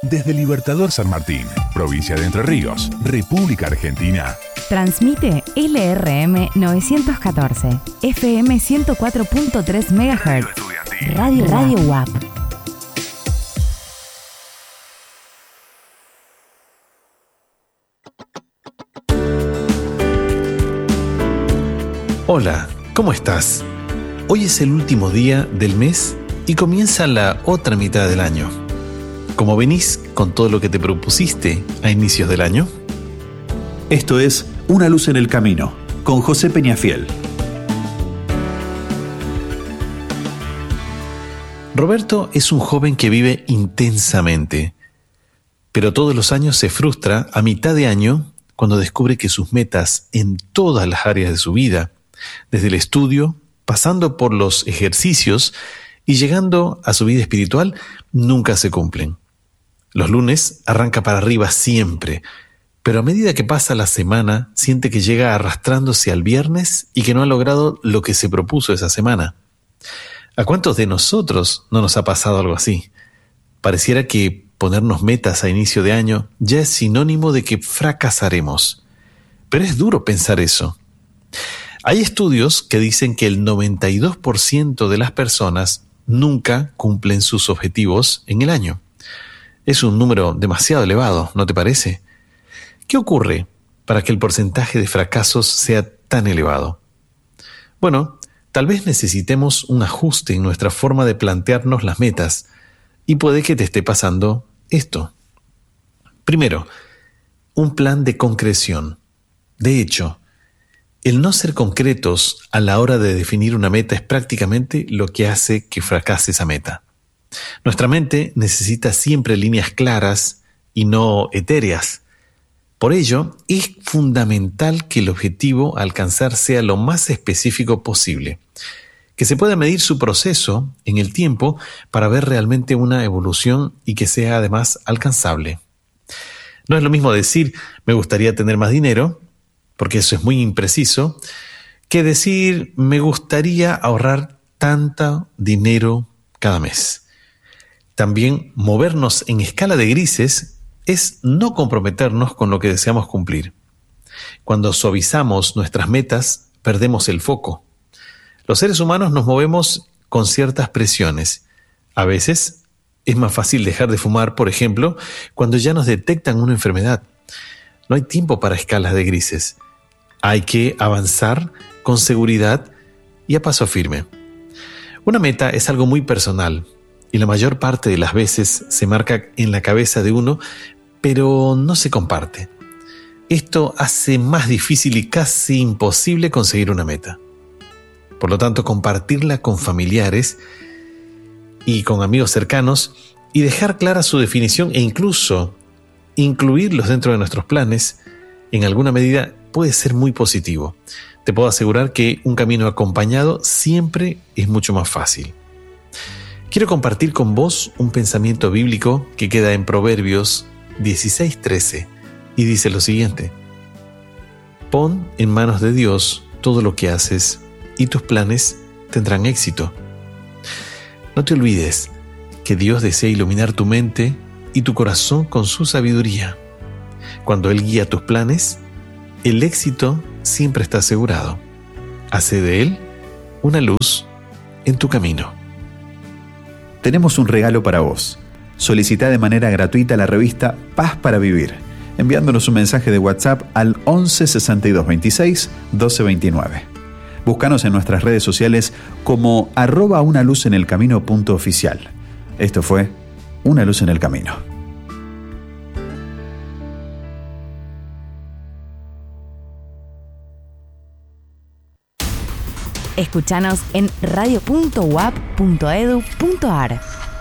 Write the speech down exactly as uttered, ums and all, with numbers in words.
Desde Libertador San Martín, provincia de Entre Ríos, República Argentina. Transmite L R M novecientos catorce, F M ciento cuatro punto tres megahertz. Radio Radio U A P. Hola, ¿cómo estás? Hoy es el último día del mes y comienza la otra mitad del año. ¿Cómo venís con todo lo que te propusiste a inicios del año? Esto es Una luz en el camino, con José Peñafiel. Roberto es un joven que vive intensamente, pero todos los años se frustra a mitad de año cuando descubre que sus metas en todas las áreas de su vida, desde el estudio, pasando por los ejercicios y llegando a su vida espiritual, nunca se cumplen. Los lunes arranca para arriba siempre, pero a medida que pasa la semana, siente que llega arrastrándose al viernes y que no ha logrado lo que se propuso esa semana. ¿A cuántos de nosotros no nos ha pasado algo así? Pareciera que ponernos metas a inicio de año ya es sinónimo de que fracasaremos. Pero es duro pensar eso. Hay estudios que dicen que el noventa y dos por ciento de las personas nunca cumplen sus objetivos en el año. Es un número demasiado elevado, ¿no te parece? ¿Qué ocurre para que el porcentaje de fracasos sea tan elevado? Bueno, tal vez necesitemos un ajuste en nuestra forma de plantearnos las metas y puede que te esté pasando esto. Primero, un plan de concreción. De hecho, el no ser concretos a la hora de definir una meta es prácticamente lo que hace que fracase esa meta. Nuestra mente necesita siempre líneas claras y no etéreas. Por ello, es fundamental que el objetivo a alcanzar sea lo más específico posible, que se pueda medir su proceso en el tiempo para ver realmente una evolución y que sea además alcanzable. No es lo mismo decir, me gustaría tener más dinero, porque eso es muy impreciso, que decir, me gustaría ahorrar tanto dinero cada mes. También movernos en escala de grises es no comprometernos con lo que deseamos cumplir. Cuando suavizamos nuestras metas, perdemos el foco. Los seres humanos nos movemos con ciertas presiones. A veces es más fácil dejar de fumar, por ejemplo, cuando ya nos detectan una enfermedad. No hay tiempo para escalas de grises. Hay que avanzar con seguridad y a paso firme. Una meta es algo muy personal y la mayor parte de las veces se marca en la cabeza de uno, pero no se comparte. Esto hace más difícil y casi imposible conseguir una meta. Por lo tanto, compartirla con familiares y con amigos cercanos y dejar clara su definición e incluso incluirlos dentro de nuestros planes, en alguna medida puede ser muy positivo. Te puedo asegurar que un camino acompañado siempre es mucho más fácil. Quiero compartir con vos un pensamiento bíblico que queda en Proverbios dieciséis trece y dice lo siguiente: pon en manos de Dios todo lo que haces y tus planes tendrán éxito. No te olvides que Dios desea iluminar tu mente y tu corazón con su sabiduría. Cuando Él guía tus planes, el éxito siempre está asegurado. Hace de Él una luz en tu camino. Tenemos un regalo para vos. Solicita de manera gratuita la revista Paz para Vivir, enviándonos un mensaje de WhatsApp al once sesenta y dos veintiséis doce veintinueve. Búscanos en nuestras redes sociales como arroba una luz en el camino punto oficial. Esto fue Una luz en el camino. Escuchanos en radio punto u a p punto edu punto a r.